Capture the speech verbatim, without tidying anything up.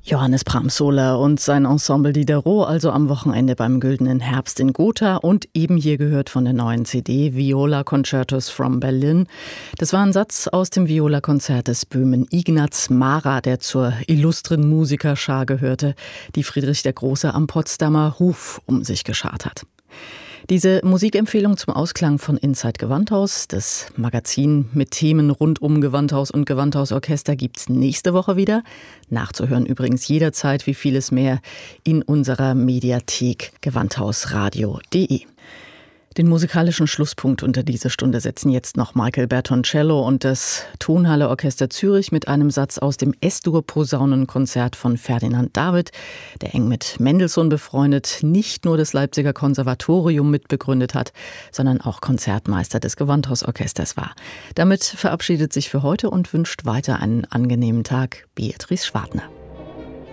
Johannes Brahms-Soler und sein Ensemble Diderot, also am Wochenende beim Güldenen Herbst in Gotha und eben hier gehört von der neuen C D Viola Concertos from Berlin. Das war ein Satz aus dem Viola-Konzert des Böhmen Ignaz Mara, der zur illustren Musikerschar gehörte, die Friedrich der Große am Potsdamer Hof um sich geschart hat. Diese Musikempfehlung zum Ausklang von Inside Gewandhaus, das Magazin mit Themen rund um Gewandhaus und Gewandhausorchester, gibt's nächste Woche wieder. Nachzuhören übrigens jederzeit wie vieles mehr in unserer Mediathek gewandhausradio punkt de. Den musikalischen Schlusspunkt unter diese Stunde setzen jetzt noch Michael Bertoncello und das Tonhalle Orchester Zürich mit einem Satz aus dem S-Dur-Posaunenkonzert von Ferdinand David, der eng mit Mendelssohn befreundet, nicht nur das Leipziger Konservatorium mitbegründet hat, sondern auch Konzertmeister des Gewandhausorchesters war. Damit verabschiedet sich für heute und wünscht weiter einen angenehmen Tag Beatrice Schwartner.